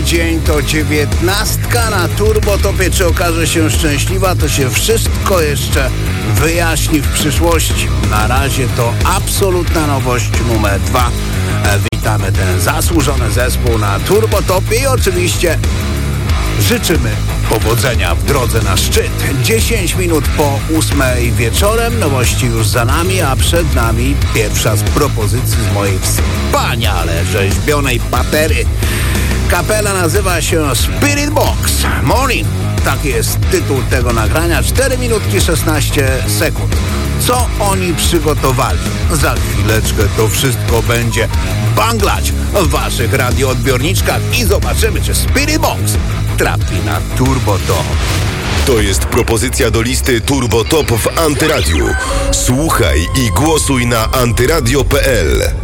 dzień to 19 na Turbotopie. Czy okaże się szczęśliwa, to się wszystko jeszcze wyjaśni w przyszłości. Na razie to absolutna nowość numer 2. Witamy ten zasłużony zespół na Turbotopie i oczywiście życzymy powodzenia w drodze na szczyt. 10 minut po 8 wieczorem, nowości już za nami, a przed nami pierwsza z propozycji z mojej wspaniale rzeźbionej patery. Kapela nazywa się Spirit Box Morning. Taki jest tytuł tego nagrania. 4 minutki 16 sekund. Co oni przygotowali? Za chwileczkę to wszystko będzie banglać w waszych radioodbiorniczkach i zobaczymy, czy Spirit Box trafi na Turbotop. To jest propozycja do listy Turbotop w Antyradiu. Słuchaj i głosuj na antyradio.pl.